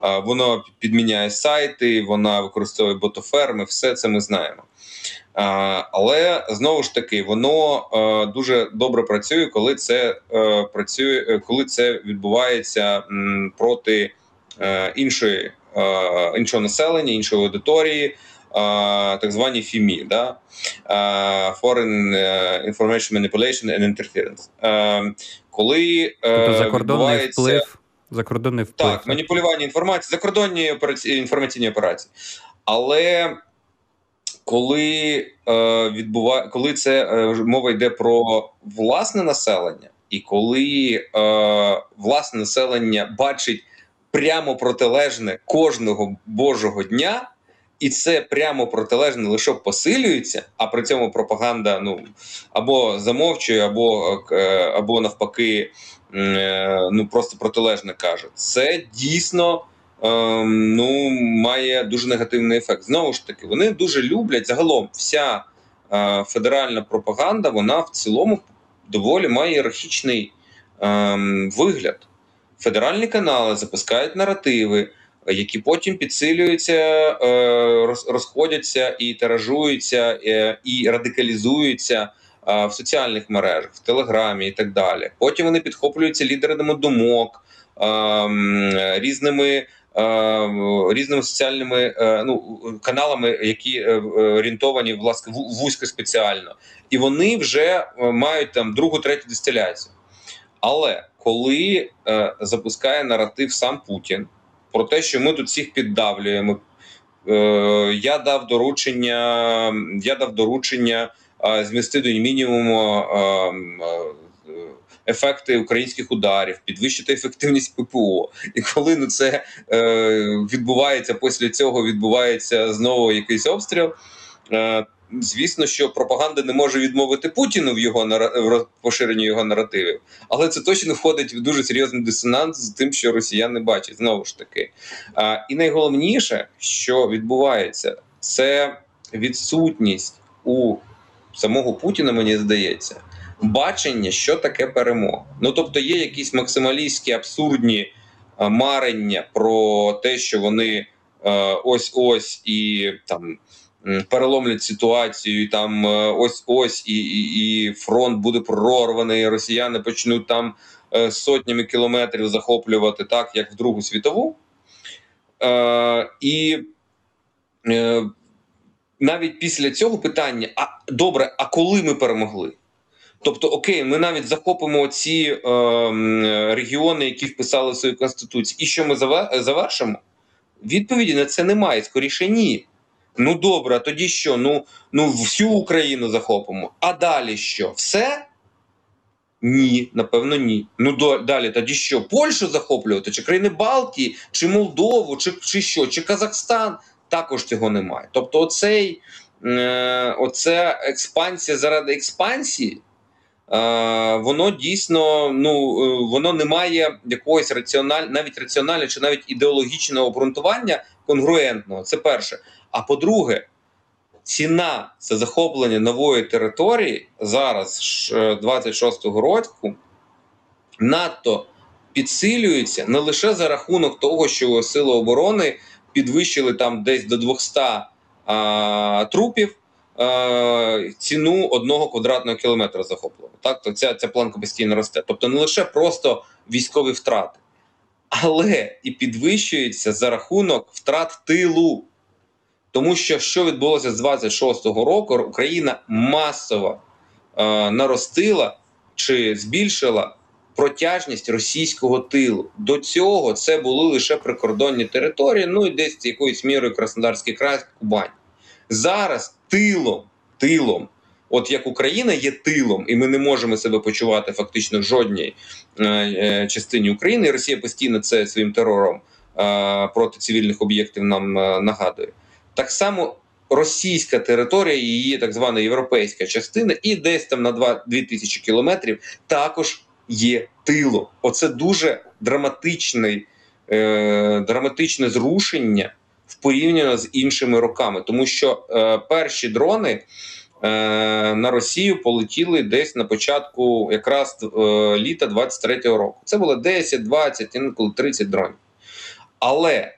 Воно підміняє сайти, вона використовує ботоферми, все це ми знаємо. Але знову ж таки, воно дуже добре працює, коли це відбувається проти іншого населення, іншої аудиторії, так звані ФІМІ, да? Foreign Information Manipulation and Interference. Коли тобто закордонний вплив. Так, маніпулювання інформації, закордонні інформаційні операції. Але коли мова йде про власне населення, і коли власне населення бачить прямо протилежне кожного божого дня, і це прямо протилежне лише посилюється, а при цьому пропаганда або замовчує, або навпаки просто протилежне каже, це дійсно має дуже негативний ефект. Знову ж таки, вони дуже люблять, загалом вся федеральна пропаганда, вона в цілому доволі має ієрархічний вигляд. Федеральні канали запускають наративи, які потім підсилюються, розходяться і тиражуються, і радикалізуються в соціальних мережах, в Телеграмі і так далі. Потім вони підхоплюються лідерами думок, різними соціальними каналами, які орієнтовані власне вузько спеціально. І вони вже мають там другу-третю дистиляцію. Але коли запускає наратив сам Путін про те, що ми тут всіх піддавлюємо, я дав доручення змістити до мінімуму ефекти українських ударів, підвищити ефективність ППО. І коли це відбувається, після цього відбувається знову якийсь обстріл, звісно, що пропаганда не може відмовити Путіну в поширенні його наративів, але це точно входить в дуже серйозний дисонанс з тим, що росіяни бачать, знову ж таки. І найголовніше, що відбувається, це відсутність у самого Путіна, мені здається, бачення, що таке перемога. Тобто є якісь максималістські, абсурдні марення про те, що вони ось-ось і там переломлять ситуацію, і там ось-ось і фронт буде прорваний, росіяни почнуть там сотнями кілометрів захоплювати, так, як в Другу світову. І навіть після цього питання, а коли ми перемогли? Тобто, окей, ми навіть захопимо ці регіони, які вписали в свою Конституцію, і що ми завершимо? Відповіді на це немає, скоріше ні. Добре, а тоді що? Всю Україну захопимо. А далі що? Все? Ні, напевно, ні. Далі тоді що? Польщу захоплювати? Чи країни Балтії? Чи Молдову? Чи що? Чи Казахстан? Також цього немає. Тобто оця експансія заради експансії, воно дійсно, воно не має якогось навіть раціонального чи навіть ідеологічного обґрунтування конгруентного. Це перше. А по-друге, ціна за захоплення нової території зараз, 26-го року, надто підсилюється не лише за рахунок того, що Сили оборони підвищили там десь до 200 трупів ціну 1 квадратного кілометра захопленого. Так, то ця планка постійно росте. Тобто не лише просто військові втрати, але і підвищується за рахунок втрат тилу. Тому що відбулося з 26-го року, Україна масово наростила чи збільшила протяжність російського тилу. До цього це були лише прикордонні території, і десь якоюсь мірою Краснодарський край, Кубань. Зараз тилом, от як Україна є тилом, і ми не можемо себе почувати фактично в жодній частині України, і Росія постійно це своїм терором проти цивільних об'єктів нам нагадує. Так само російська територія, її так звана європейська частина, і десь там на 2000 кілометрів також є тилом. Оце дуже драматичне зрушення в порівняно з іншими роками. Тому що перші дрони на Росію полетіли десь на початку якраз літа 23-го року. Це було 10, 20, інколи 30 дронів. Але